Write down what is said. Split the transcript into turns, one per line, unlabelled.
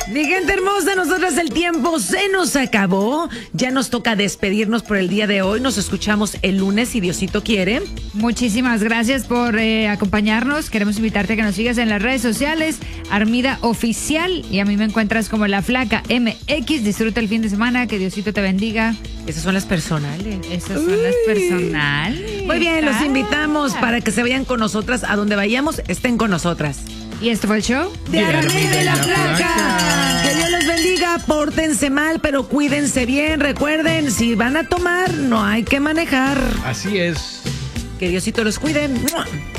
Mi gente hermosa, nosotras el tiempo se nos acabó. Ya nos toca despedirnos por el día de hoy. Nos escuchamos el lunes, si Diosito quiere.
Muchísimas gracias por acompañarnos. Queremos invitarte a que nos sigas en las redes sociales, Armida Oficial. Y a mí me encuentras como La Flaca MX. Disfruta el fin de semana. Que Diosito te bendiga.
Esas son las personales.
Esas son las personales.
Muy bien, los invitamos para que se vayan con nosotras. A donde vayamos, estén con nosotras.
Y esto fue el show
de Armida y La Flaca. Que Dios los bendiga, pórtense mal, pero cuídense bien. Recuerden, si van a tomar, no hay que manejar.
Así es.
Que Diosito los cuide.